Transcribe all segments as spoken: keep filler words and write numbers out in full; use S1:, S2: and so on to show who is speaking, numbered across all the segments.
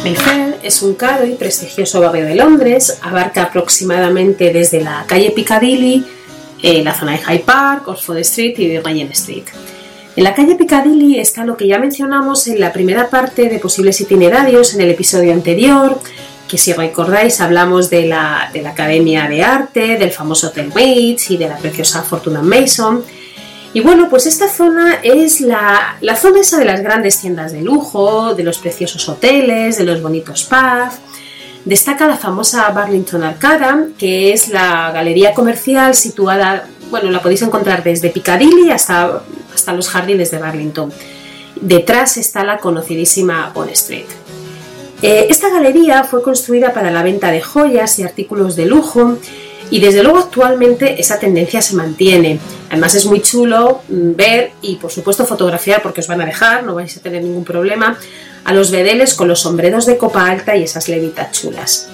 S1: Mayfair es un caro y prestigioso barrio de Londres, abarca aproximadamente desde la calle Piccadilly, eh, la zona de Hyde Park, Oxford Street y Regent Street. En la calle Piccadilly está lo que ya mencionamos en la primera parte de posibles itinerarios en el episodio anterior, que si recordáis hablamos de la, de la Academia de Arte, del famoso Hotel Ritz y de la preciosa Fortune and Mason. Y bueno, pues esta zona es la, la zona esa de las grandes tiendas de lujo, de los preciosos hoteles, de los bonitos pubs. Destaca la famosa Burlington Arcada, que es la galería comercial situada, bueno, la podéis encontrar desde Piccadilly hasta, hasta los jardines de Burlington. Detrás está la conocidísima Bond Street. Eh, esta galería fue construida para la venta de joyas y artículos de lujo, y desde luego actualmente esa tendencia se mantiene. Además es muy chulo ver y por supuesto fotografiar, porque os van a dejar, no vais a tener ningún problema, a los bedeles con los sombreros de copa alta y esas levitas chulas.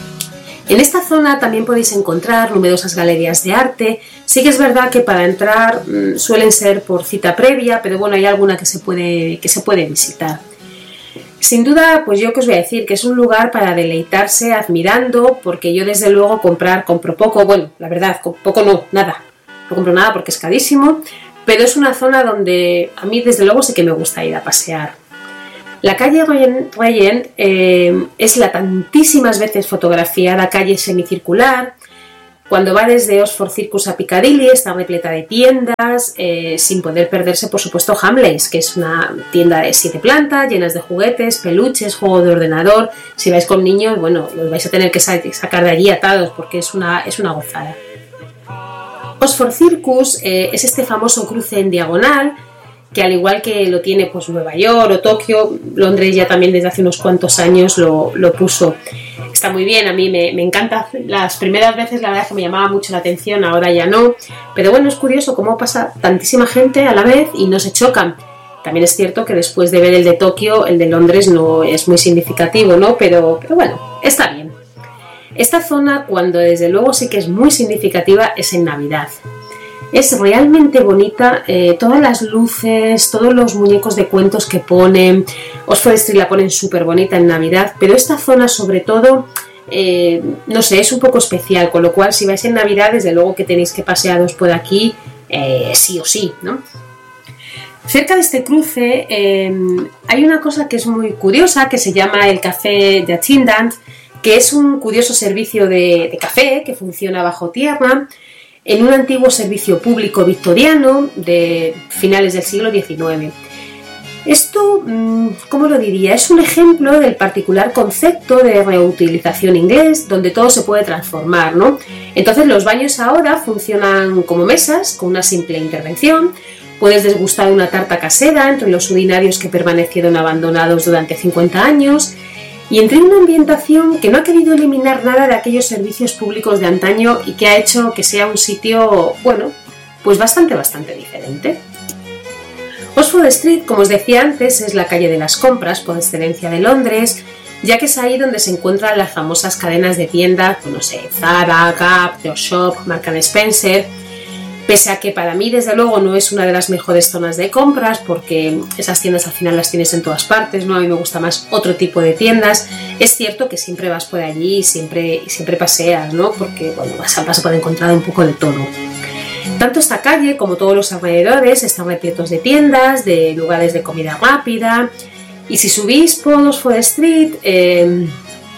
S1: En esta zona también podéis encontrar numerosas galerías de arte. Sí que es verdad que para entrar mmm, suelen ser por cita previa, pero bueno, hay alguna que se puede, que se puede visitar. Sin duda, pues yo que os voy a decir que es un lugar para deleitarse admirando, porque yo desde luego comprar, compro poco, bueno, la verdad, poco no, nada, no compro nada porque es carísimo, pero es una zona donde a mí desde luego sí que me gusta ir a pasear. La calle Regent eh, es la tantísimas veces fotografiada calle semicircular. Cuando va desde Oxford Circus a Piccadilly está repleta de tiendas, eh, sin poder perderse por supuesto Hamleys, que es una tienda de siete plantas, llenas de juguetes, peluches, juego de ordenador. Si vais con niños, bueno, los vais a tener que sacar de allí atados porque es una, es una gozada. Oxford Circus eh, es este famoso cruce en diagonal, que al igual que lo tiene pues Nueva York o Tokio, Londres ya también desde hace unos cuantos años lo, lo puso. Está muy bien, a mí me, me encanta. Las primeras veces la verdad es que me llamaba mucho la atención, ahora ya no. Pero bueno, es curioso cómo pasa tantísima gente a la vez y no se chocan. También es cierto que después de ver el de Tokio, el de Londres no es muy significativo, ¿no? Pero, pero bueno, está bien. Esta zona, cuando desde luego sí que es muy significativa, es en Navidad. Es realmente bonita, eh, todas las luces, todos los muñecos de cuentos que ponen. Oxford Street la ponen súper bonita en Navidad, pero esta zona sobre todo, eh, no sé, es un poco especial, con lo cual si vais en Navidad, desde luego que tenéis que pasearos por aquí, eh, sí o sí, ¿no? Cerca de este cruce eh, hay una cosa que es muy curiosa, que se llama el Café de Attendant, que es un curioso servicio de, de café que funciona bajo tierra, en un antiguo servicio público victoriano de finales del siglo diecinueve. Esto, ¿cómo lo diría? Es un ejemplo del particular concepto de reutilización inglés, donde todo se puede transformar, ¿no? Entonces los baños ahora funcionan como mesas, con una simple intervención. Puedes degustar una tarta casera entre los urinarios que permanecieron abandonados durante cincuenta años, y entre una ambientación que no ha querido eliminar nada de aquellos servicios públicos de antaño y que ha hecho que sea un sitio, bueno, pues bastante, bastante diferente. Oxford Street, como os decía antes, es la calle de las compras por excelencia de Londres, ya que es ahí donde se encuentran las famosas cadenas de tiendas, pues no sé, Zara, Gap, The Shop, Marks and Spencer. Pese a que para mí desde luego no es una de las mejores zonas de compras, porque esas tiendas al final las tienes en todas partes, ¿no? A mí me gusta más otro tipo de tiendas. Es cierto que siempre vas por allí y siempre, siempre paseas, ¿no? Porque bueno, vas a, vas a poder encontrar un poco de todo. Tanto esta calle como todos los alrededores están repletos de tiendas, de lugares de comida rápida, y si subís por Oxford Street, eh,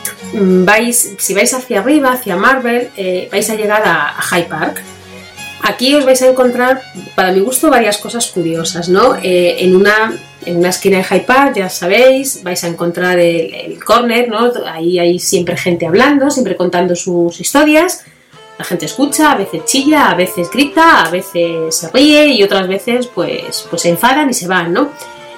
S1: vais, si vais hacia arriba, hacia Marvel, eh, vais a llegar a, a Hyde Park. Aquí os vais a encontrar, para mi gusto, varias cosas curiosas, ¿no? Eh, en, una, en una esquina de Hyde Park, ya sabéis, vais a encontrar el, el corner, ¿no? Ahí hay siempre gente hablando, siempre contando sus historias. La gente escucha, a veces chilla, a veces grita, a veces se ríe y otras veces pues, pues se enfadan y se van, ¿no?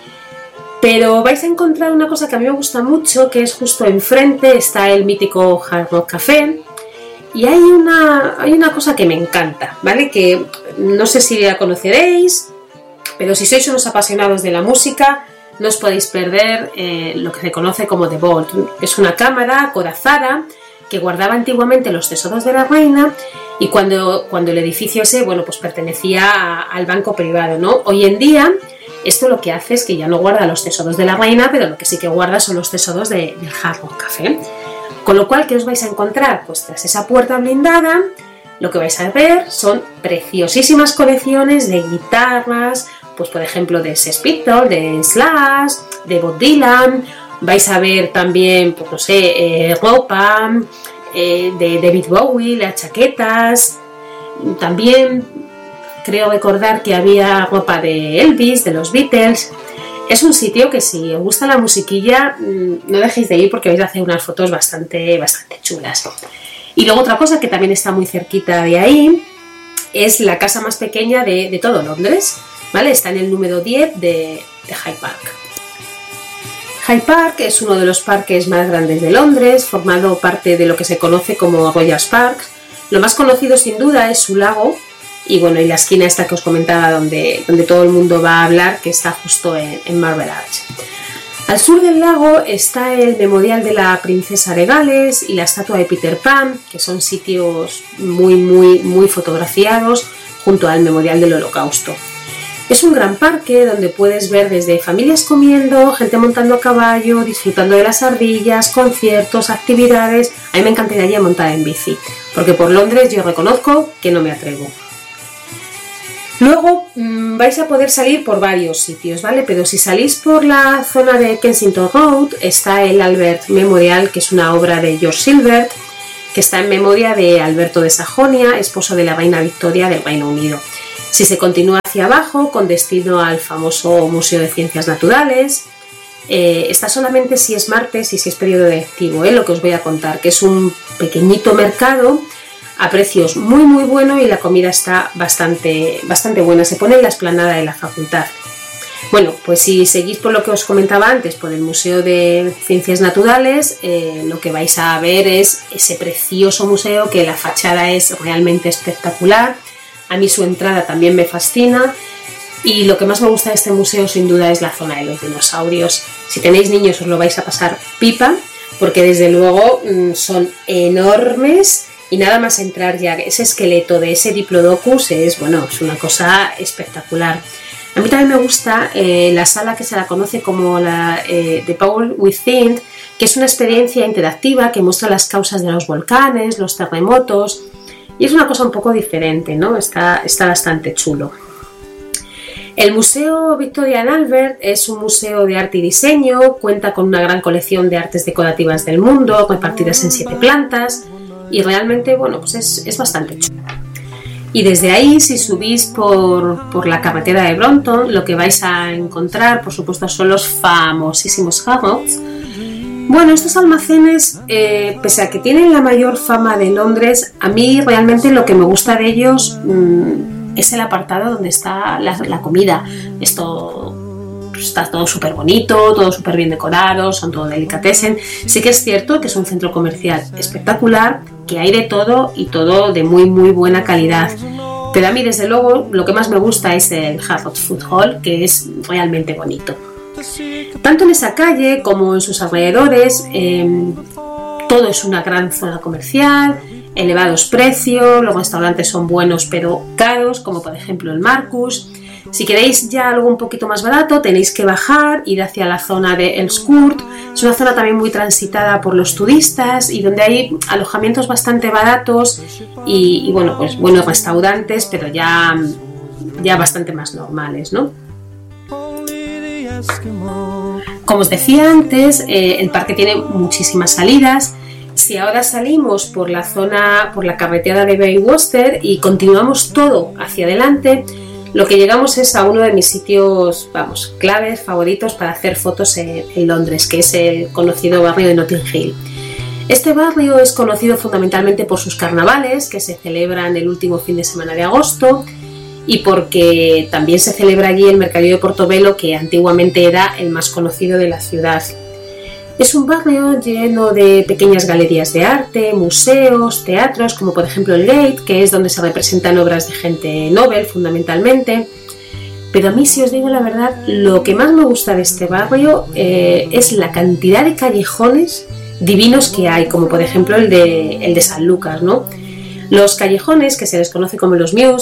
S1: Pero vais a encontrar una cosa que a mí me gusta mucho, que es justo enfrente está el mítico Hard Rock Café. Y hay una, hay una cosa que me encanta, ¿vale? Que no sé si la conoceréis, pero si sois unos apasionados de la música, no os podéis perder eh, lo que se conoce como The Vault. Es una cámara acorazada que guardaba antiguamente los tesoros de la reina, y cuando, cuando el edificio ese, bueno, pues pertenecía a, al banco privado, ¿no? Hoy en día Esto lo que hace es que ya no guarda los tesoros de la reina, pero lo que sí que guarda son los tesoros de, del Hard Rock Café. Con lo cual, ¿qué os vais a encontrar? Pues tras esa puerta blindada, lo que vais a ver son preciosísimas colecciones de guitarras, pues por ejemplo de Sex Pistols, de Slash, de Bob Dylan. Vais a ver también, pues no sé, eh, ropa eh, de David Bowie, las chaquetas. También creo recordar que había ropa de Elvis, de los Beatles. Es un sitio que si os gusta la musiquilla, no dejéis de ir porque vais a hacer unas fotos bastante, bastante chulas. Y luego otra cosa que también está muy cerquita de ahí es la casa más pequeña de, de todo Londres, ¿vale? Está en el número diez de, de Hyde Park. Hyde Park es uno de los parques más grandes de Londres, formado parte de lo que se conoce como Royal Park. Lo más conocido sin duda es su lago y bueno, y la esquina esta que os comentaba donde, donde todo el mundo va a hablar, que está justo en, en Marble Arch. Al sur del lago está el Memorial de la Princesa de Gales y la estatua de Peter Pan, que son sitios muy, muy, muy fotografiados junto al Memorial del Holocausto. Es un gran parque donde puedes ver desde familias comiendo, gente montando a caballo, disfrutando de las ardillas, conciertos, actividades. A mí me encantaría montar en bici, porque por Londres yo reconozco que no me atrevo. Luego mmm, vais a poder salir por varios sitios, ¿vale? Pero si salís por la zona de Kensington Road, está el Albert Memorial, que es una obra de George Silbert, que está en memoria de Alberto de Sajonia, esposo de la reina Victoria del Reino Unido. Si se continúa hacia abajo, con destino al famoso Museo de Ciencias Naturales, eh, está solamente si es martes y si es periodo lectivo, ¿eh? Lo que os voy a contar, que es un pequeñito mercado a precios muy muy buenos y la comida está bastante, bastante buena, se pone en la explanada de la facultad. Bueno, pues si seguís por lo que os comentaba antes, por el Museo de Ciencias Naturales, eh, lo que vais a ver es ese precioso museo, que la fachada es realmente espectacular. A mí su entrada también me fascina y lo que más me gusta de este museo sin duda es la zona de los dinosaurios. Si tenéis niños os lo vais a pasar pipa porque desde luego son enormes y nada más entrar ya ese esqueleto de ese Diplodocus es, bueno, es una cosa espectacular. A mí también me gusta eh, la sala que se la conoce como la eh, The Power Within, que es una experiencia interactiva que muestra las causas de los volcanes, los terremotos. Y es una cosa un poco diferente, ¿no? Está, está bastante chulo. El Museo Victoria and Albert es un museo de arte y diseño, cuenta con una gran colección de artes decorativas del mundo, repartidas en siete plantas, y realmente, bueno, pues es, es bastante chulo. Y desde ahí, si subís por, por la carretera de Brompton, lo que vais a encontrar, por supuesto, son los famosísimos Harrods. Bueno, estos almacenes, eh, pese a que tienen la mayor fama de Londres, a mí realmente lo que me gusta de ellos mmm, es el apartado donde está la, la comida. Esto está todo súper bonito, todo súper bien decorado, son todo delicatessen. Sí que es cierto que es un centro comercial espectacular, que hay de todo y todo de muy muy buena calidad. Pero a mí desde luego lo que más me gusta es el Harrods Food Hall, que es realmente bonito. Tanto en esa calle como en sus alrededores, eh, todo es una gran zona comercial, elevados precios, los restaurantes son buenos pero caros, como por ejemplo el Marcus. Si queréis ya algo un poquito más barato, tenéis que bajar, ir hacia la zona de Elmscourt. Es una zona también muy transitada por los turistas y donde hay alojamientos bastante baratos y, y bueno, pues buenos restaurantes, pero ya, ya bastante más normales, ¿no? Como os decía antes, eh, el parque tiene muchísimas salidas. Si ahora salimos por la zona, por la carretera de Bayswater y continuamos todo hacia adelante, lo que llegamos es a uno de mis sitios, vamos, claves, favoritos para hacer fotos en, en Londres, que es el conocido barrio de Notting Hill. Este barrio es conocido fundamentalmente por sus carnavales, que se celebran el último fin de semana de agosto, y porque también se celebra allí el Mercadillo de Portobello, que antiguamente era el más conocido de la ciudad. Es un barrio lleno de pequeñas galerías de arte, museos, teatros, como por ejemplo el Gate, que es donde se representan obras de gente noble fundamentalmente. Pero a mí, si os digo la verdad, lo que más me gusta de este barrio eh, es la cantidad de callejones divinos que hay, como por ejemplo el de, el de San Lucas, ¿no? Los callejones, que se les conoce como los Mews,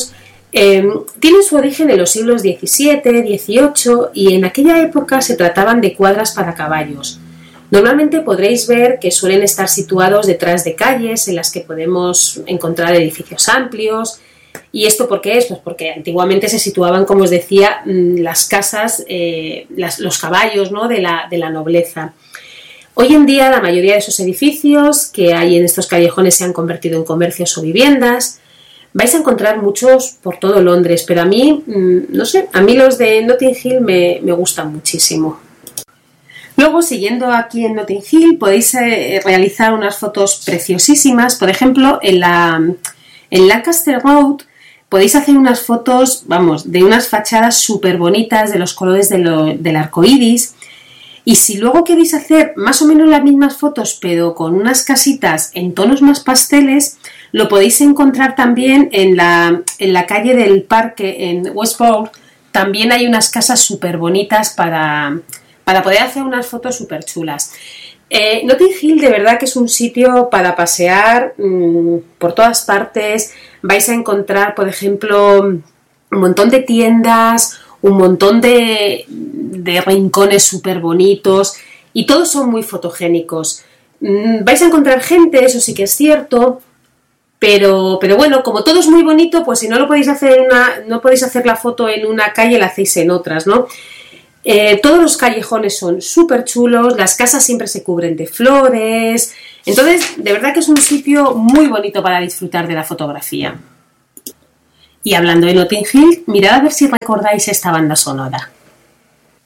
S1: Eh, tienen su origen en los siglos diecisiete, dieciocho y en aquella época se trataban de cuadras para caballos. Normalmente podréis ver que suelen estar situados detrás de calles en las que podemos encontrar edificios amplios. ¿Y esto por qué es? Pues porque antiguamente se situaban, como os decía, las casas, eh, las, los caballos, ¿no?, de la, de la nobleza. Hoy en día la mayoría de esos edificios que hay en estos callejones se han convertido en comercios o viviendas. Vais a encontrar muchos por todo Londres, pero a mí, no sé, a mí los de Notting Hill me, me gustan muchísimo. Luego, siguiendo aquí en Notting Hill, podéis eh, realizar unas fotos preciosísimas. Por ejemplo, en, la, en Lancaster Road podéis hacer unas fotos, vamos, de unas fachadas súper bonitas de los colores de lo, del arco iris. Y si luego queréis hacer más o menos las mismas fotos, pero con unas casitas en tonos más pasteles, lo podéis encontrar también en la, en la calle del Parque, en Westbourne. También hay unas casas súper bonitas para... para poder hacer unas fotos súper chulas. Eh, Notting Hill de verdad que es un sitio para pasear mmm, por todas partes. Vais a encontrar, por ejemplo, un montón de tiendas, un montón de, de rincones súper bonitos y todos son muy fotogénicos. Mm, vais a encontrar gente, eso sí que es cierto, pero, pero bueno, como todo es muy bonito, pues si no lo podéis hacer en una, no podéis hacer la foto en una calle, la hacéis en otras, ¿no? Eh, todos los callejones son súper chulos, las casas siempre se cubren de flores, entonces de verdad que es un sitio muy bonito para disfrutar de la fotografía. Y hablando de Notting Hill, mirad a ver si recordáis esta banda sonora.